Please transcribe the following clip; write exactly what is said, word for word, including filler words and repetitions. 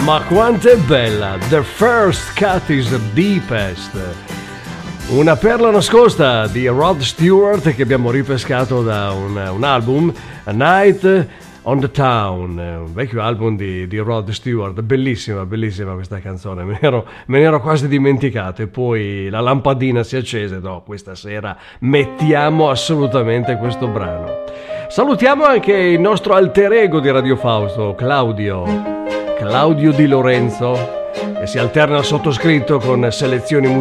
Ma quanto è bella! The First Cut is the Deepest. Una perla nascosta di Rod Stewart che abbiamo ripescato da un, un album, A Night on the Town, un vecchio album di, di Rod Stewart. Bellissima, bellissima questa canzone, me ne, ero, me ne ero quasi dimenticato e poi la lampadina si accese. No, questa sera mettiamo assolutamente questo brano. Salutiamo anche il nostro alter ego di Radio Fausto, Claudio Claudio Di Lorenzo, che si alterna al sottoscritto con selezioni musicali